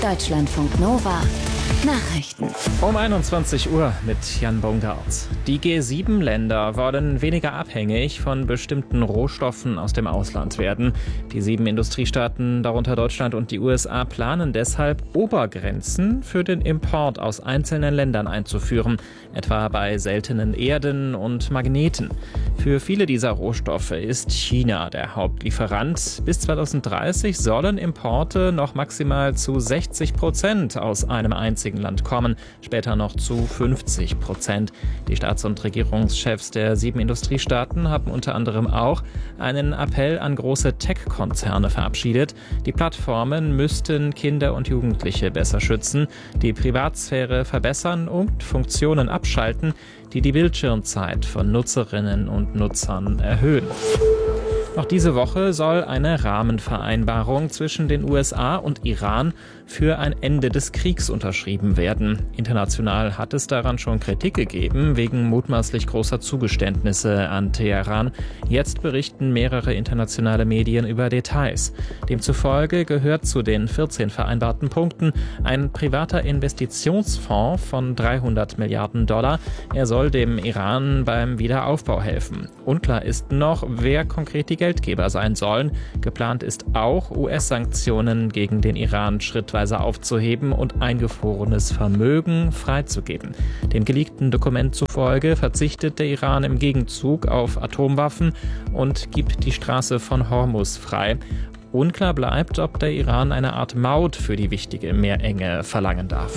Deutschlandfunk Nova Nachrichten. Um 21 Uhr mit Jan Bongard. Die G7-Länder wollen weniger abhängig von bestimmten Rohstoffen aus dem Ausland werden. Die 7 Industriestaaten, darunter Deutschland und die USA, planen deshalb, Obergrenzen für den Import aus einzelnen Ländern einzuführen, etwa bei seltenen Erden und Magneten. Für viele dieser Rohstoffe ist China der Hauptlieferant. Bis 2030 sollen Importe noch maximal zu 60% aus einem einzigen Land kommen, später noch zu 50%. Die Staats- und Regierungschefs der 7 Industriestaaten haben unter anderem auch einen Appell an große Tech-Konzerne verabschiedet. Die Plattformen müssten Kinder und Jugendliche besser schützen, die Privatsphäre verbessern und Funktionen abschalten, die die Bildschirmzeit von Nutzerinnen und Nutzern erhöhen. Noch diese Woche soll eine Rahmenvereinbarung zwischen den USA und Iran für ein Ende des Kriegs unterschrieben werden. International hat es daran schon Kritik gegeben, wegen mutmaßlich großer Zugeständnisse an Teheran. Jetzt berichten mehrere internationale Medien über Details. Demzufolge gehört zu den 14 vereinbarten Punkten ein privater Investitionsfonds von $300 Milliarden. Er soll dem Iran beim Wiederaufbau helfen. Unklar ist noch, wer konkret die Geldgeber sein sollen. Geplant ist auch, US-Sanktionen gegen den Iran schrittweise aufzuheben und eingefrorenes Vermögen freizugeben. Dem geleakten Dokument zufolge verzichtet der Iran im Gegenzug auf Atomwaffen und gibt die Straße von Hormuz frei. Unklar bleibt, ob der Iran eine Art Maut für die wichtige Meerenge verlangen darf.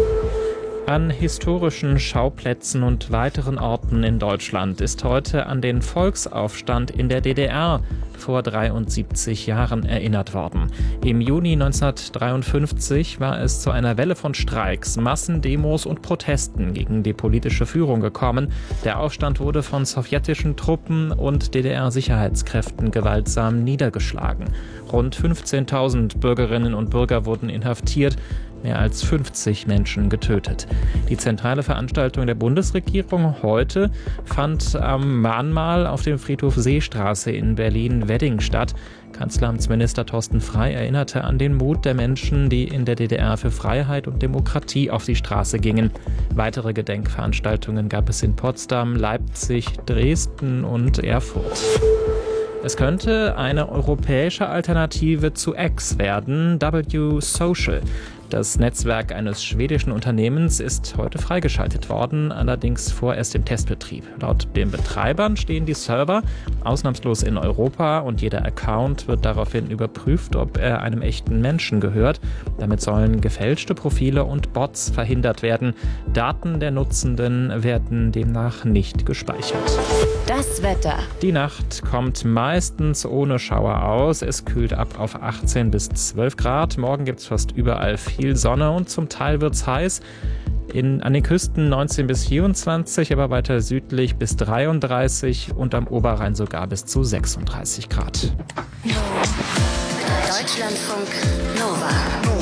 An historischen Schauplätzen und weiteren Orten in Deutschland ist heute an den Volksaufstand in der DDR vor 73 Jahren erinnert worden. Im Juni 1953 war es zu einer Welle von Streiks, Massendemos und Protesten gegen die politische Führung gekommen. Der Aufstand wurde von sowjetischen Truppen und DDR-Sicherheitskräften gewaltsam niedergeschlagen. Rund 15.000 Bürgerinnen und Bürger wurden inhaftiert, mehr als 50 Menschen getötet. Die zentrale Veranstaltung der Bundesregierung heute fand am Mahnmal auf dem Friedhof Seestraße in Berlin-Wedding statt. Kanzleramtsminister Thorsten Frey erinnerte an den Mut der Menschen, die in der DDR für Freiheit und Demokratie auf die Straße gingen. Weitere Gedenkveranstaltungen gab es in Potsdam, Leipzig, Dresden und Erfurt. Es könnte eine europäische Alternative zu X werden, W-Social. Das Netzwerk eines schwedischen Unternehmens ist heute freigeschaltet worden, allerdings vorerst im Testbetrieb. Laut den Betreibern stehen die Server ausnahmslos in Europa und jeder Account wird daraufhin überprüft, ob er einem echten Menschen gehört. Damit sollen gefälschte Profile und Bots verhindert werden. Daten der Nutzenden werden demnach nicht gespeichert. Das Wetter. Die Nacht kommt meistens ohne Schauer aus. Es kühlt ab auf 18 bis 12 Grad. Morgen gibt es fast überall viel Sonne und zum Teil wird es heiß. An den Küsten 19 bis 24, aber weiter südlich bis 33 und am Oberrhein sogar bis zu 36 Grad. Deutschlandfunk Nova.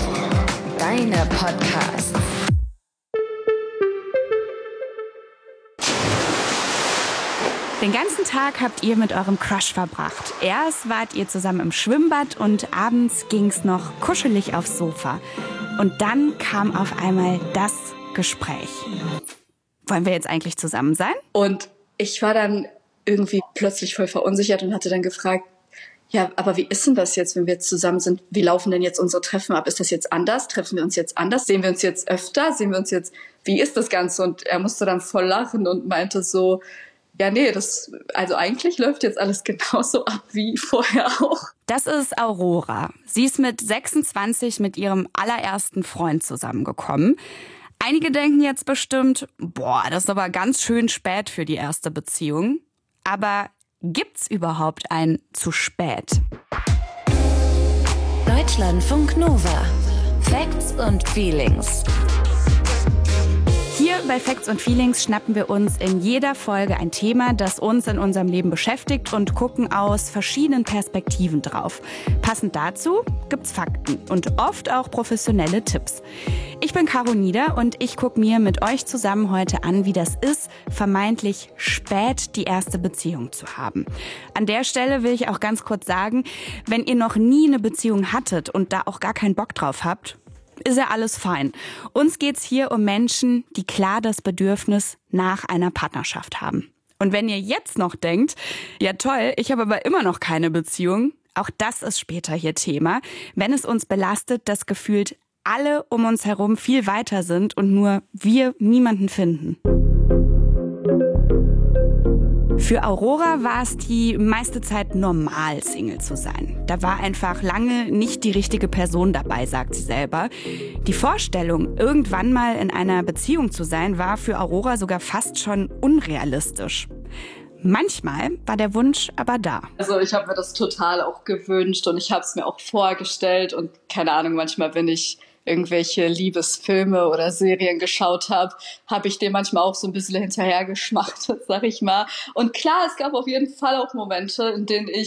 Deine Podcasts. Den ganzen Tag habt ihr mit eurem Crush verbracht. Erst wart ihr zusammen im Schwimmbad und abends ging's noch kuschelig aufs Sofa. Und dann kam auf einmal das Gespräch. Wollen wir jetzt eigentlich zusammen sein? Und ich war dann irgendwie plötzlich voll verunsichert und hatte dann gefragt, ja, aber wie ist denn das jetzt, wenn wir jetzt zusammen sind? Wie laufen denn jetzt unsere Treffen ab? Ist das jetzt anders? Treffen wir uns jetzt anders? Sehen wir uns jetzt öfter? Wie ist das Ganze? Und er musste dann voll lachen und meinte so, ja, nee, also eigentlich läuft jetzt alles genauso ab wie vorher auch. Das ist Aurora. Sie ist mit 26 mit ihrem allerersten Freund zusammengekommen. Einige denken jetzt bestimmt, das ist aber ganz schön spät für die erste Beziehung. Aber gibt's überhaupt ein zu spät? Deutschlandfunk Nova. Facts und Feelings. Hier bei Facts und Feelings schnappen wir uns in jeder Folge ein Thema, das uns in unserem Leben beschäftigt und gucken aus verschiedenen Perspektiven drauf. Passend dazu gibt's Fakten und oft auch professionelle Tipps. Ich bin Caro Nieder und ich gucke mir mit euch zusammen heute an, wie das ist, vermeintlich spät die erste Beziehung zu haben. An der Stelle will ich auch ganz kurz sagen, wenn ihr noch nie eine Beziehung hattet und da auch gar keinen Bock drauf habt, ist ja alles fein. Uns geht's hier um Menschen, die klar das Bedürfnis nach einer Partnerschaft haben. Und wenn ihr jetzt noch denkt, ja toll, ich habe aber immer noch keine Beziehung, auch das ist später hier Thema, wenn es uns belastet, dass gefühlt alle um uns herum viel weiter sind und nur wir niemanden finden. Für Aurora war es die meiste Zeit normal, Single zu sein. Da war einfach lange nicht die richtige Person dabei, sagt sie selber. Die Vorstellung, irgendwann mal in einer Beziehung zu sein, war für Aurora sogar fast schon unrealistisch. Manchmal war der Wunsch aber da. Also ich habe mir das total auch gewünscht und ich habe es mir auch vorgestellt und keine Ahnung, manchmal, wenn ich irgendwelche Liebesfilme oder Serien geschaut habe ich dem manchmal auch so ein bisschen hinterhergeschmachtet, sag ich mal. Und klar, es gab auf jeden Fall auch Momente, in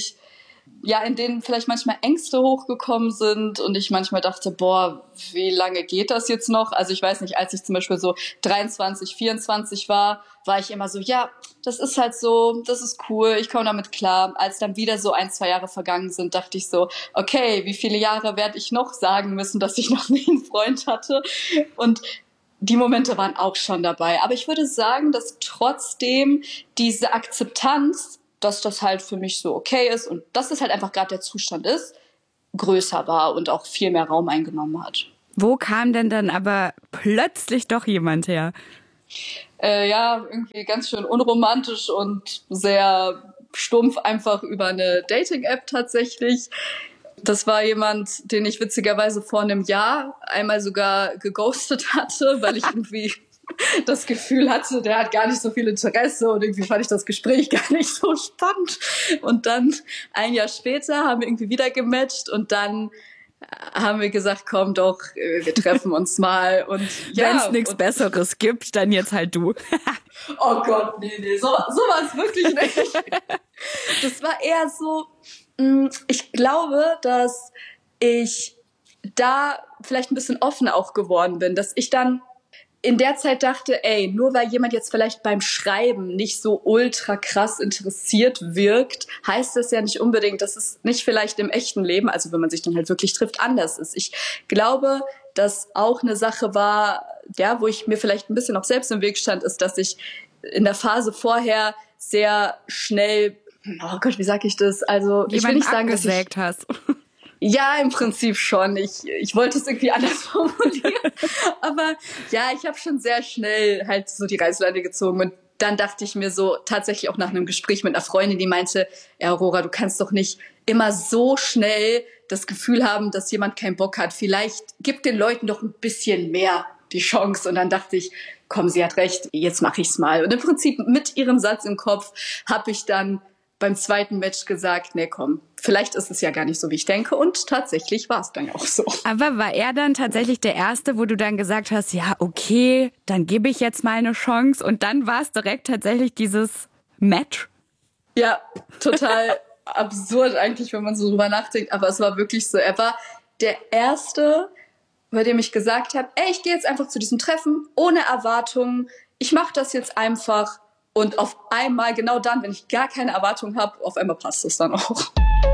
denen vielleicht manchmal Ängste hochgekommen sind und ich manchmal dachte, boah, wie lange geht das jetzt noch? Also ich weiß nicht, als ich zum Beispiel so 23, 24 war ich immer so, ja, das ist halt so, das ist cool, ich komme damit klar. Als dann wieder so 1-2 Jahre vergangen sind, dachte ich so, okay, wie viele Jahre werde ich noch sagen müssen, dass ich noch nie einen Freund hatte? Und die Momente waren auch schon dabei. Aber ich würde sagen, dass trotzdem diese Akzeptanz, dass das halt für mich so okay ist und dass es halt einfach gerade der Zustand ist, größer war und auch viel mehr Raum eingenommen hat. Wo kam denn dann aber plötzlich doch jemand her? Ja, irgendwie ganz schön unromantisch und sehr stumpf einfach über eine Dating-App tatsächlich. Das war jemand, den ich witzigerweise vor einem Jahr einmal sogar geghostet hatte, weil ich irgendwie das Gefühl hatte, der hat gar nicht so viel Interesse und irgendwie fand ich das Gespräch gar nicht so spannend. Und dann 1 Jahr später haben wir irgendwie wieder gematcht und dann haben wir gesagt, komm doch, wir treffen uns mal. Und ja, wenn es nichts Besseres gibt, dann jetzt halt du. Oh Gott, nee, so war es wirklich nicht. Das war eher so, ich glaube, dass ich da vielleicht ein bisschen offener auch geworden bin, dass ich dann in der Zeit dachte, ey, nur weil jemand jetzt vielleicht beim Schreiben nicht so ultra krass interessiert wirkt, heißt das ja nicht unbedingt, dass es nicht vielleicht im echten Leben, also wenn man sich dann halt wirklich trifft, anders ist. Ich glaube, dass auch eine Sache war, ja, wo ich mir vielleicht ein bisschen auch selbst im Weg stand, ist, dass ich in der Phase vorher sehr schnell, oh Gott, wie sag ich das? Also ich will nicht sagen, dass ich hast. Ja, im Prinzip schon. Ich wollte es irgendwie anders formulieren. Aber ja, ich habe schon sehr schnell halt so die Reißleine gezogen. Und dann dachte ich mir so, tatsächlich auch nach einem Gespräch mit einer Freundin, die meinte, ja, Aurora, du kannst doch nicht immer so schnell das Gefühl haben, dass jemand keinen Bock hat. Vielleicht gib den Leuten doch ein bisschen mehr die Chance. Und dann dachte ich, komm, sie hat recht, jetzt mache ich's mal. Und im Prinzip mit ihrem Satz im Kopf habe ich dann beim zweiten Match gesagt, nee, komm, vielleicht ist es ja gar nicht so, wie ich denke. Und tatsächlich war es dann auch so. Aber war er dann tatsächlich der Erste, wo du dann gesagt hast, ja, okay, dann gebe ich jetzt mal eine Chance. Und dann war es direkt tatsächlich dieses Match? Ja, total absurd eigentlich, wenn man so drüber nachdenkt. Aber es war wirklich so. Er war der Erste, bei dem ich gesagt habe, ey, ich gehe jetzt einfach zu diesem Treffen, ohne Erwartungen. Ich mache das jetzt einfach. Und auf einmal, genau dann, wenn ich gar keine Erwartung habe, auf einmal passt es dann auch.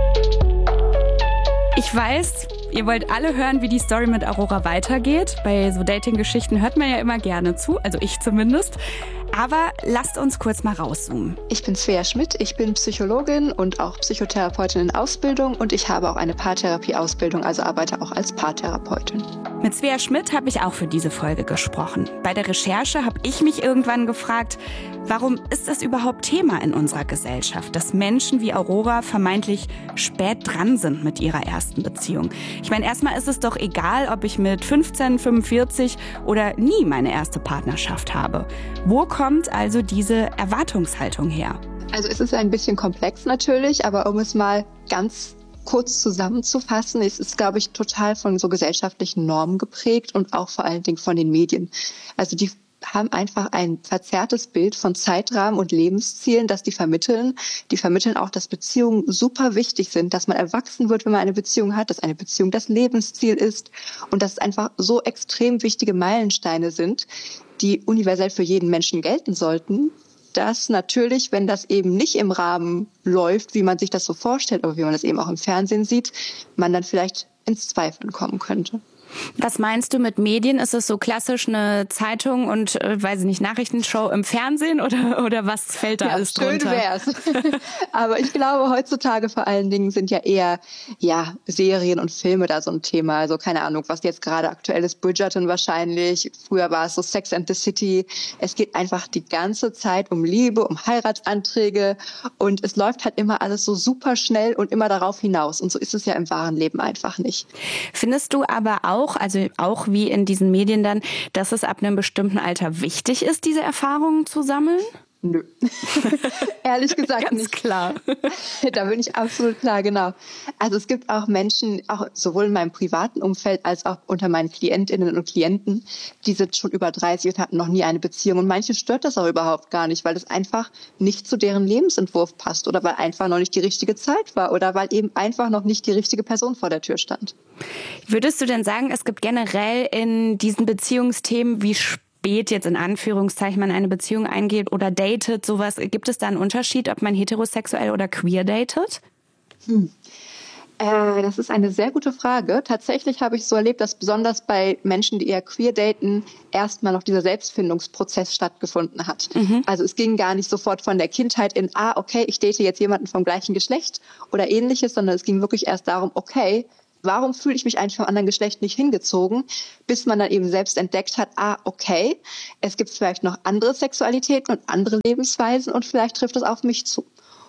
Ich weiß, ihr wollt alle hören, wie die Story mit Aurora weitergeht. Bei so Dating-Geschichten hört man ja immer gerne zu, also ich zumindest. Aber lasst uns kurz mal rauszoomen. Ich bin Svea Schmidt, ich bin Psychologin und auch Psychotherapeutin in Ausbildung und ich habe auch eine Paartherapie-Ausbildung, also arbeite auch als Paartherapeutin. Mit Svea Schmidt habe ich auch für diese Folge gesprochen. Bei der Recherche habe ich mich irgendwann gefragt, warum ist das überhaupt Thema in unserer Gesellschaft, dass Menschen wie Aurora vermeintlich spät dran sind mit ihrer ersten Beziehung? Ich meine, erstmal ist es doch egal, ob ich mit 15, 45 oder nie meine erste Partnerschaft habe. Wo kommt also diese Erwartungshaltung her? Also es ist ein bisschen komplex natürlich, aber um es mal ganz kurz zusammenzufassen, es ist, glaube ich, total von so gesellschaftlichen Normen geprägt und auch vor allen Dingen von den Medien. Also die haben einfach ein verzerrtes Bild von Zeitrahmen und Lebenszielen, das die vermitteln. Die vermitteln auch, dass Beziehungen super wichtig sind, dass man erwachsen wird, wenn man eine Beziehung hat, dass eine Beziehung das Lebensziel ist und dass es einfach so extrem wichtige Meilensteine sind, die universell für jeden Menschen gelten sollten, dass natürlich, wenn das eben nicht im Rahmen läuft, wie man sich das so vorstellt, aber wie man das eben auch im Fernsehen sieht, man dann vielleicht ins Zweifeln kommen könnte. Was meinst du mit Medien? Ist es so klassisch eine Zeitung und, weiß ich nicht, Nachrichtenshow im Fernsehen oder was fällt da alles drunter? Schön wär's. Aber ich glaube, heutzutage vor allen Dingen sind ja eher Serien und Filme da so ein Thema. Also keine Ahnung, was jetzt gerade aktuell ist, Bridgerton wahrscheinlich. Früher war es so Sex and the City. Es geht einfach die ganze Zeit um Liebe, um Heiratsanträge und es läuft halt immer alles so super schnell und immer darauf hinaus. Und so ist es ja im wahren Leben einfach nicht. Findest du aber auch wie in diesen Medien dann, dass es ab einem bestimmten Alter wichtig ist, diese Erfahrungen zu sammeln? Nö. Ehrlich gesagt Ganz nicht. klar. Da bin ich absolut klar, genau. Also es gibt auch Menschen, auch sowohl in meinem privaten Umfeld als auch unter meinen Klientinnen und Klienten, die sind schon über 30 und hatten noch nie eine Beziehung. Und manche stört das auch überhaupt gar nicht, weil das einfach nicht zu deren Lebensentwurf passt oder weil einfach noch nicht die richtige Zeit war oder weil eben einfach noch nicht die richtige Person vor der Tür stand. Würdest du denn sagen, es gibt generell in diesen Beziehungsthemen, wie spät jetzt in Anführungszeichen man eine Beziehung eingeht oder datet, sowas, gibt es da einen Unterschied, ob man heterosexuell oder queer datet? Das ist eine sehr gute Frage. Tatsächlich habe ich so erlebt, dass besonders bei Menschen, die eher queer daten, erstmal noch dieser Selbstfindungsprozess stattgefunden hat. Also es ging gar nicht sofort von der Kindheit in, okay, ich date jetzt jemanden vom gleichen Geschlecht oder ähnliches, sondern es ging wirklich erst darum, okay, warum fühle ich mich eigentlich vom anderen Geschlecht nicht hingezogen, bis man dann eben selbst entdeckt hat, okay, es gibt vielleicht noch andere Sexualitäten und andere Lebensweisen und vielleicht trifft es auf mich zu.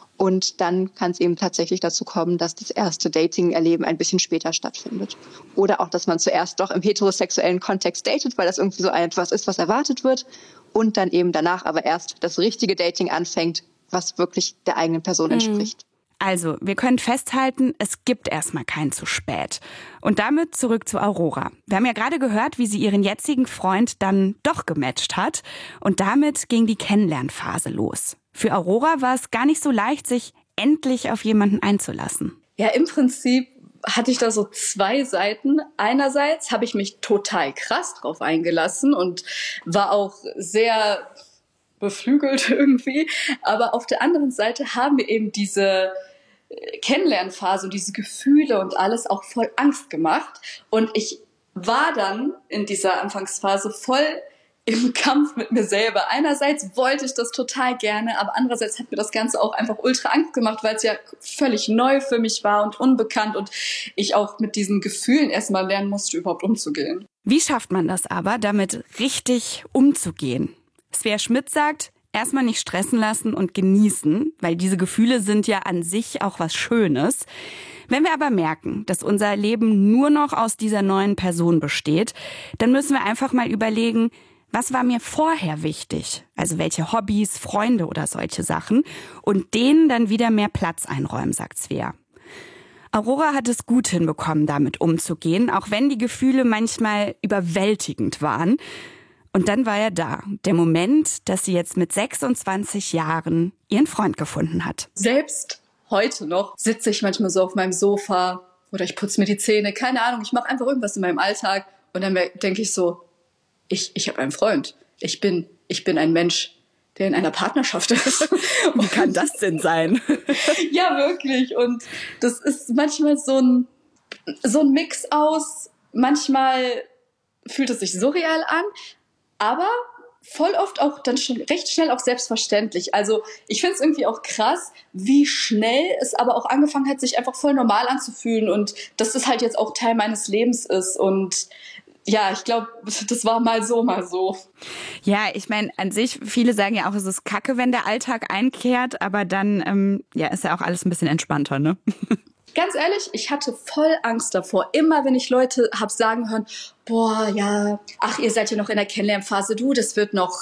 Und dann kann es eben tatsächlich dazu kommen, dass das erste Dating-Erleben ein bisschen später stattfindet. Oder auch, dass man zuerst doch im heterosexuellen Kontext datet, weil das irgendwie so etwas ist, was erwartet wird. Und dann eben danach aber erst das richtige Dating anfängt, was wirklich der eigenen Person entspricht. Also, wir können festhalten, es gibt erstmal kein zu spät. Und damit zurück zu Aurora. Wir haben ja gerade gehört, wie sie ihren jetzigen Freund dann doch gematcht hat. Und damit ging die Kennenlernphase los. Für Aurora war es gar nicht so leicht, sich endlich auf jemanden einzulassen. Ja, im Prinzip hatte ich da so zwei Seiten. Einerseits habe ich mich total krass drauf eingelassen und war auch sehr beflügelt irgendwie. Aber auf der anderen Seite haben mir eben diese Kennenlernphase und diese Gefühle und alles auch voll Angst gemacht. Und ich war dann in dieser Anfangsphase voll im Kampf mit mir selber. Einerseits wollte ich das total gerne, aber andererseits hat mir das Ganze auch einfach ultra Angst gemacht, weil es ja völlig neu für mich war und unbekannt und ich auch mit diesen Gefühlen erstmal lernen musste, überhaupt umzugehen. Wie schafft man das aber, damit richtig umzugehen? Svea Schmidt sagt, erstmal nicht stressen lassen und genießen, weil diese Gefühle sind ja an sich auch was Schönes. Wenn wir aber merken, dass unser Leben nur noch aus dieser neuen Person besteht, dann müssen wir einfach mal überlegen, was war mir vorher wichtig? Also welche Hobbys, Freunde oder solche Sachen und denen dann wieder mehr Platz einräumen, sagt Svea. Aurora hat es gut hinbekommen, damit umzugehen, auch wenn die Gefühle manchmal überwältigend waren. Und dann war er da, der Moment, dass sie jetzt mit 26 Jahren ihren Freund gefunden hat. Selbst heute noch sitze ich manchmal so auf meinem Sofa oder ich putze mir die Zähne, keine Ahnung, ich mache einfach irgendwas in meinem Alltag und dann denke ich so, ich habe einen Freund. Ich bin ein Mensch, der in einer Partnerschaft ist. Wie kann das denn sein? Ja, wirklich. Und das ist manchmal so ein Mix aus, manchmal fühlt es sich surreal an, aber voll oft auch dann schon recht schnell auch selbstverständlich. Also ich finde es irgendwie auch krass, wie schnell es aber auch angefangen hat, sich einfach voll normal anzufühlen und dass das halt jetzt auch Teil meines Lebens ist. Und ja, ich glaube, das war mal so, mal so. Ja, ich meine, an sich, viele sagen ja auch, es ist kacke, wenn der Alltag einkehrt, aber dann ist ja auch alles ein bisschen entspannter, ne? Ganz ehrlich, ich hatte voll Angst davor. Immer wenn ich Leute hab sagen hören, boah, ja, ach, ihr seid ja noch in der Kennenlernphase, das wird noch,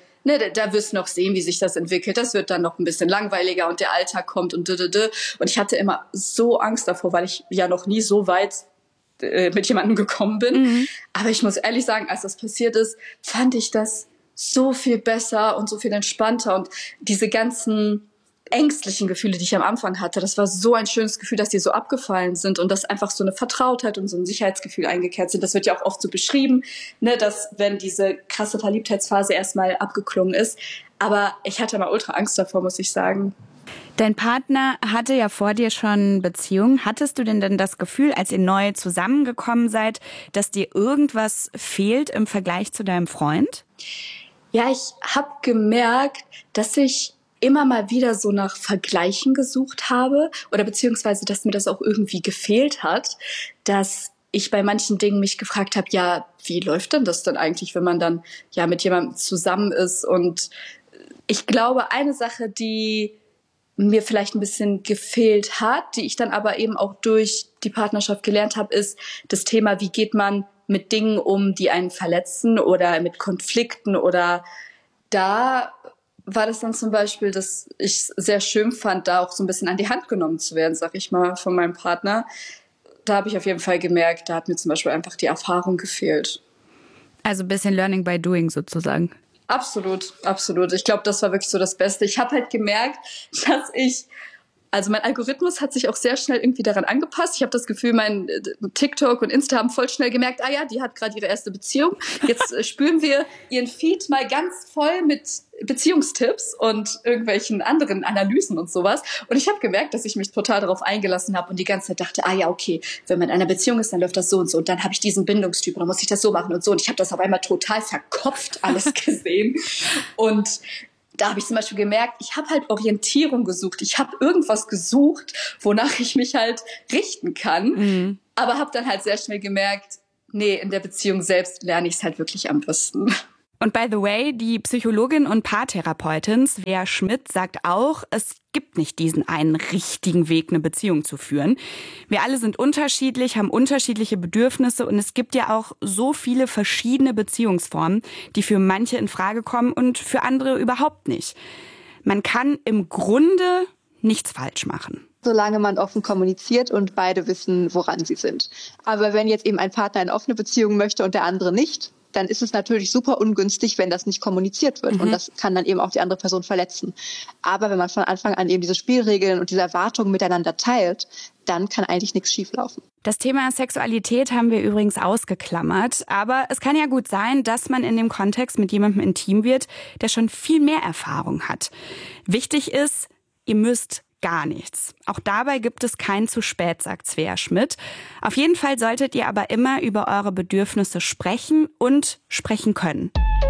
da wirst du noch sehen, wie sich das entwickelt. Das wird dann noch ein bisschen langweiliger und der Alltag kommt und Und ich hatte immer so Angst davor, weil ich ja noch nie so weit mit jemandem gekommen bin. Aber ich muss ehrlich sagen, als das passiert ist, fand ich das so viel besser und so viel entspannter. Und diese ganzen ängstlichen Gefühle, die ich am Anfang hatte, das war so ein schönes Gefühl, dass die so abgefallen sind und dass einfach so eine Vertrautheit und so ein Sicherheitsgefühl eingekehrt sind. Das wird ja auch oft so beschrieben, ne, dass wenn diese krasse Verliebtheitsphase erstmal abgeklungen ist. Aber ich hatte mal ultra Angst davor, muss ich sagen. Dein Partner hatte ja vor dir schon Beziehungen. Hattest du denn das Gefühl, als ihr neu zusammengekommen seid, dass dir irgendwas fehlt im Vergleich zu deinem Freund? Ja, ich habe gemerkt, dass ich immer mal wieder so nach Vergleichen gesucht habe oder beziehungsweise, dass mir das auch irgendwie gefehlt hat, dass ich bei manchen Dingen mich gefragt habe, ja, wie läuft denn das denn eigentlich, wenn man dann ja mit jemandem zusammen ist? Und ich glaube, eine Sache, die mir vielleicht ein bisschen gefehlt hat, die ich dann aber eben auch durch die Partnerschaft gelernt habe, ist das Thema, wie geht man mit Dingen um, die einen verletzen oder mit Konflikten. Oder da war das dann zum Beispiel, dass ich es sehr schön fand, da auch so ein bisschen an die Hand genommen zu werden, sag ich mal, von meinem Partner. Da habe ich auf jeden Fall gemerkt, da hat mir zum Beispiel einfach die Erfahrung gefehlt. Also ein bisschen Learning by Doing sozusagen. Absolut, absolut. Ich glaube, das war wirklich so das Beste. Ich habe halt gemerkt, dass mein Algorithmus hat sich auch sehr schnell irgendwie daran angepasst. Ich habe das Gefühl, mein TikTok und Insta haben voll schnell gemerkt, ja, die hat gerade ihre erste Beziehung. Jetzt spüren wir ihren Feed mal ganz voll mit Beziehungstipps und irgendwelchen anderen Analysen und sowas. Und ich habe gemerkt, dass ich mich total darauf eingelassen habe und die ganze Zeit dachte, ja, okay, wenn man in einer Beziehung ist, dann läuft das so und so. Und dann habe ich diesen Bindungstyp, dann muss ich das so machen und so. Und ich habe das auf einmal total verkopft alles gesehen. Und da habe ich zum Beispiel gemerkt, ich habe halt Orientierung gesucht. Ich habe irgendwas gesucht, wonach ich mich halt richten kann. Mhm. Aber habe dann halt sehr schnell gemerkt, nee, in der Beziehung selbst lerne ich es halt wirklich am besten. Und by the way, die Psychologin und Paartherapeutin Svea Schmidt sagt auch, es gibt nicht diesen einen richtigen Weg, eine Beziehung zu führen. Wir alle sind unterschiedlich, haben unterschiedliche Bedürfnisse und es gibt ja auch so viele verschiedene Beziehungsformen, die für manche in Frage kommen und für andere überhaupt nicht. Man kann im Grunde nichts falsch machen. Solange man offen kommuniziert und beide wissen, woran sie sind. Aber wenn jetzt eben ein Partner eine offene Beziehung möchte und der andere nicht, dann ist es natürlich super ungünstig, wenn das nicht kommuniziert wird. Und das kann dann eben auch die andere Person verletzen. Aber wenn man von Anfang an eben diese Spielregeln und diese Erwartungen miteinander teilt, dann kann eigentlich nichts schieflaufen. Das Thema Sexualität haben wir übrigens ausgeklammert. Aber es kann ja gut sein, dass man in dem Kontext mit jemandem intim wird, der schon viel mehr Erfahrung hat. Wichtig ist, ihr müsst gar nichts. Auch dabei gibt es kein zu spät, sagt Svea Schmidt. Auf jeden Fall solltet ihr aber immer über eure Bedürfnisse sprechen und sprechen können.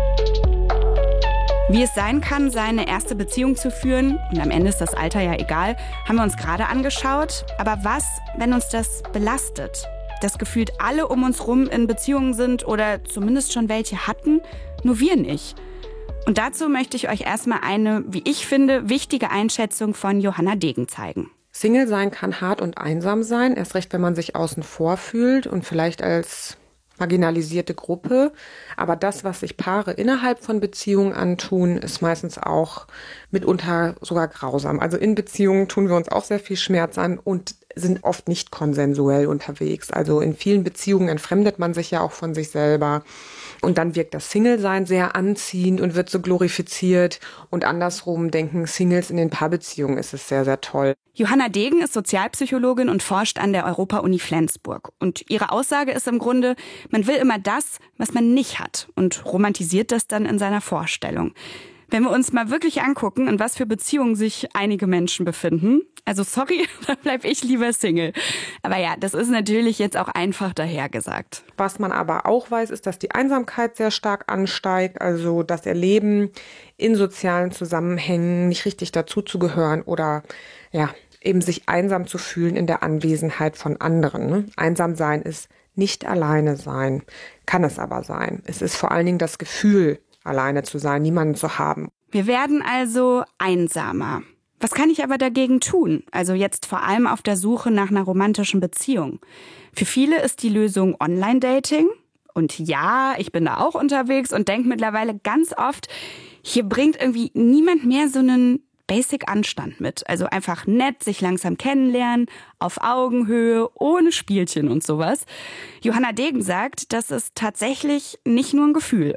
Wie es sein kann, seine erste Beziehung zu führen, und am Ende ist das Alter ja egal, haben wir uns gerade angeschaut. Aber was, wenn uns das belastet? Dass gefühlt alle um uns rum in Beziehungen sind oder zumindest schon welche hatten, nur wir nicht. Und dazu möchte ich euch erstmal eine, wie ich finde, wichtige Einschätzung von Johanna Degen zeigen. Single sein kann hart und einsam sein, erst recht, wenn man sich außen vor fühlt und vielleicht als marginalisierte Gruppe. Aber das, was sich Paare innerhalb von Beziehungen antun, ist meistens auch mitunter sogar grausam. Also in Beziehungen tun wir uns auch sehr viel Schmerz an und sind oft nicht konsensuell unterwegs. Also in vielen Beziehungen entfremdet man sich ja auch von sich selber. Und dann wirkt das Single-Sein sehr anziehend und wird so glorifiziert. Und andersrum denken Singles in den Paarbeziehungen ist es sehr, sehr toll. Johanna Degen ist Sozialpsychologin und forscht an der Europa-Uni Flensburg. Und ihre Aussage ist im Grunde, man will immer das, was man nicht hat und romantisiert das dann in seiner Vorstellung. Wenn wir uns mal wirklich angucken, in was für Beziehungen sich einige Menschen befinden, also sorry, da bleib ich lieber Single. Aber ja, das ist natürlich jetzt auch einfach dahergesagt. Was man aber auch weiß, ist, dass die Einsamkeit sehr stark ansteigt, also das Erleben in sozialen Zusammenhängen nicht richtig dazuzugehören oder ja, eben sich einsam zu fühlen in der Anwesenheit von anderen. Ne? Einsam sein ist nicht alleine sein, kann es aber sein. Es ist vor allen Dingen das Gefühl, alleine zu sein, niemanden zu haben. Wir werden also einsamer. Was kann ich aber dagegen tun? Also jetzt vor allem auf der Suche nach einer romantischen Beziehung. Für viele ist die Lösung Online-Dating. Und ja, ich bin da auch unterwegs und denke mittlerweile ganz oft, hier bringt irgendwie niemand mehr so einen Basic-Anstand mit. Also einfach nett, sich langsam kennenlernen, auf Augenhöhe, ohne Spielchen und sowas. Johanna Degen sagt, dass es tatsächlich nicht nur ein Gefühl ist.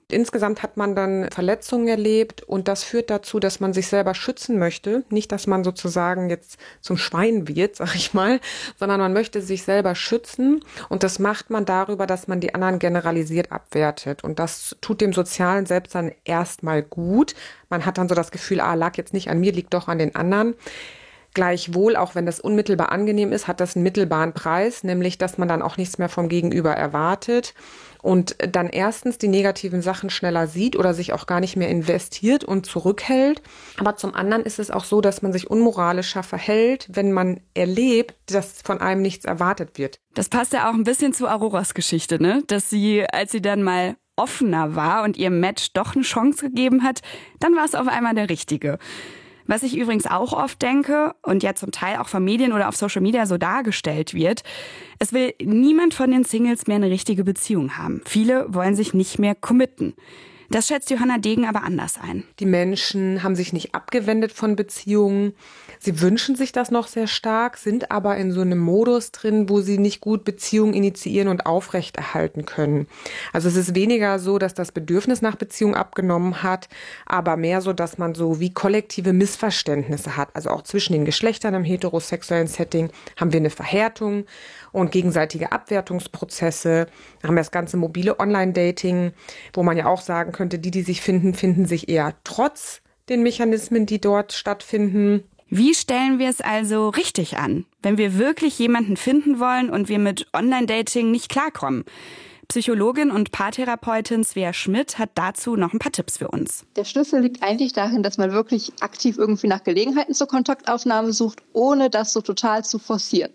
Insgesamt hat man dann Verletzungen erlebt und das führt dazu, dass man sich selber schützen möchte. Nicht, dass man sozusagen jetzt zum Schwein wird, sag ich mal, sondern man möchte sich selber schützen und das macht man darüber, dass man die anderen generalisiert abwertet und das tut dem sozialen Selbst dann erstmal gut. Man hat dann so das Gefühl, lag jetzt nicht an mir, liegt doch an den anderen. Gleichwohl, auch wenn das unmittelbar angenehm ist, hat das einen mittelbaren Preis, nämlich, dass man dann auch nichts mehr vom Gegenüber erwartet und dann erstens die negativen Sachen schneller sieht oder sich auch gar nicht mehr investiert und zurückhält. Aber zum anderen ist es auch so, dass man sich unmoralischer verhält, wenn man erlebt, dass von einem nichts erwartet wird. Das passt ja auch ein bisschen zu Auroras Geschichte, ne? Dass sie, als sie dann mal offener war und ihrem Match doch eine Chance gegeben hat, dann war es auf einmal der Richtige. Was ich übrigens auch oft denke und ja zum Teil auch von Medien oder auf Social Media so dargestellt wird, es will niemand von den Singles mehr eine richtige Beziehung haben. Viele wollen sich nicht mehr committen. Das schätzt Johanna Degen aber anders ein. Die Menschen haben sich nicht abgewendet von Beziehungen. Sie wünschen sich das noch sehr stark, sind aber in so einem Modus drin, wo sie nicht gut Beziehungen initiieren und aufrechterhalten können. Also es ist weniger so, dass das Bedürfnis nach Beziehung abgenommen hat, aber mehr so, dass man so wie kollektive Missverständnisse hat. Also auch zwischen den Geschlechtern im heterosexuellen Setting haben wir eine Verhärtung und gegenseitige Abwertungsprozesse. Wir haben das ganze mobile Online-Dating, wo man ja auch sagen könnte, die sich finden, finden sich eher trotz den Mechanismen, die dort stattfinden. Wie stellen wir es also richtig an, wenn wir wirklich jemanden finden wollen und wir mit Online-Dating nicht klarkommen? Psychologin und Paartherapeutin Svea Schmidt hat dazu noch ein paar Tipps für uns. Der Schlüssel liegt eigentlich darin, dass man wirklich aktiv irgendwie nach Gelegenheiten zur Kontaktaufnahme sucht, ohne das so total zu forcieren.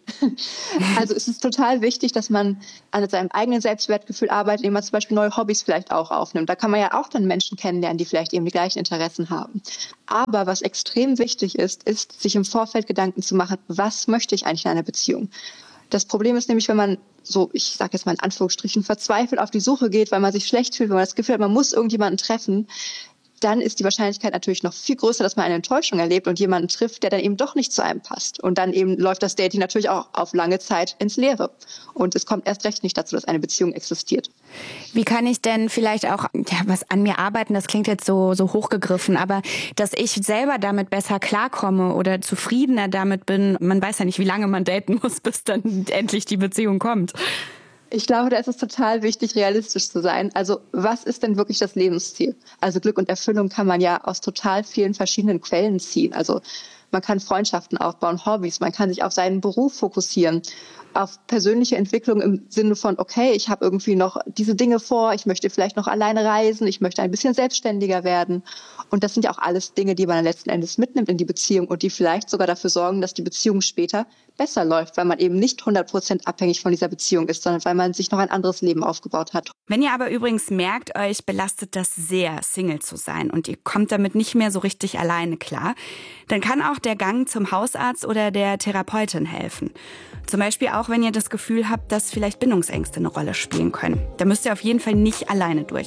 Also es ist total wichtig, dass man an seinem eigenen Selbstwertgefühl arbeitet, indem man zum Beispiel neue Hobbys vielleicht auch aufnimmt. Da kann man ja auch dann Menschen kennenlernen, die vielleicht eben die gleichen Interessen haben. Aber was extrem wichtig ist, sich im Vorfeld Gedanken zu machen, was möchte ich eigentlich in einer Beziehung? Das Problem ist nämlich, wenn man so, ich sage jetzt mal in Anführungsstrichen, verzweifelt auf die Suche geht, weil man sich schlecht fühlt, wenn man das Gefühl hat, man muss irgendjemanden treffen, dann ist die Wahrscheinlichkeit natürlich noch viel größer, dass man eine Enttäuschung erlebt und jemanden trifft, der dann eben doch nicht zu einem passt. Und dann eben läuft das Dating natürlich auch auf lange Zeit ins Leere. Und es kommt erst recht nicht dazu, dass eine Beziehung existiert. Wie kann ich denn vielleicht auch was an mir arbeiten? Das klingt jetzt so hochgegriffen, aber dass ich selber damit besser klarkomme oder zufriedener damit bin. Man weiß ja nicht, wie lange man daten muss, bis dann endlich die Beziehung kommt. Ich glaube, da ist es total wichtig, realistisch zu sein. Also was ist denn wirklich das Lebensziel? Also Glück und Erfüllung kann man ja aus total vielen verschiedenen Quellen ziehen. Also man kann Freundschaften aufbauen, Hobbys, man kann sich auf seinen Beruf fokussieren, auf persönliche Entwicklung im Sinne von, okay, ich habe irgendwie noch diese Dinge vor, ich möchte vielleicht noch alleine reisen, ich möchte ein bisschen selbstständiger werden. Und das sind ja auch alles Dinge, die man letzten Endes mitnimmt in die Beziehung und die vielleicht sogar dafür sorgen, dass die Beziehung später besser läuft, weil man eben nicht 100% abhängig von dieser Beziehung ist, sondern weil man sich noch ein anderes Leben aufgebaut hat. Wenn ihr aber übrigens merkt, euch belastet das sehr, Single zu sein und ihr kommt damit nicht mehr so richtig alleine klar, dann kann auch der Gang zum Hausarzt oder der Therapeutin helfen. Zum Beispiel auch, wenn ihr das Gefühl habt, dass vielleicht Bindungsängste eine Rolle spielen können. Da müsst ihr auf jeden Fall nicht alleine durch.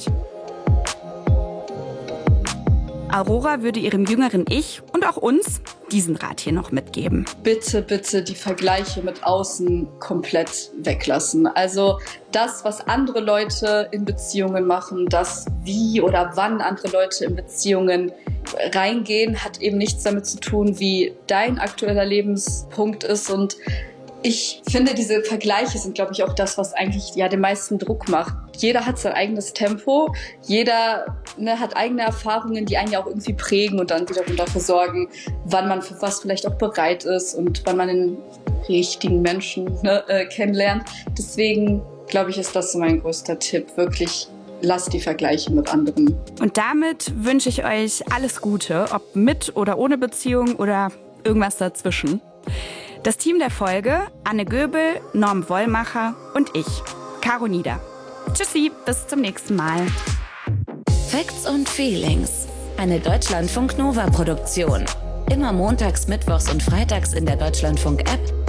Aurora würde ihrem jüngeren Ich und auch uns diesen Rat hier noch mitgeben. Bitte, bitte die Vergleiche mit außen komplett weglassen. Also das, was andere Leute in Beziehungen machen, das wie oder wann andere Leute in Beziehungen reingehen, hat eben nichts damit zu tun, wie dein aktueller Lebenspunkt ist. Und ich finde, diese Vergleiche sind, glaube ich, auch das, was eigentlich den meisten Druck macht. Jeder hat sein eigenes Tempo, jeder hat eigene Erfahrungen, die einen ja auch irgendwie prägen und dann wiederum dafür sorgen, wann man für was vielleicht auch bereit ist und wann man den richtigen Menschen kennenlernt. Deswegen, glaube ich, ist das so mein größter Tipp, wirklich. Lasst die Vergleiche mit anderen. Und damit wünsche ich euch alles Gute, ob mit oder ohne Beziehung oder irgendwas dazwischen. Das Team der Folge: Anne Göbel, Norm Wollmacher und ich, Caro Nieder. Tschüssi, bis zum nächsten Mal. Facts und Feelings. Eine Deutschlandfunk Nova Produktion. Immer montags, mittwochs und freitags in der Deutschlandfunk App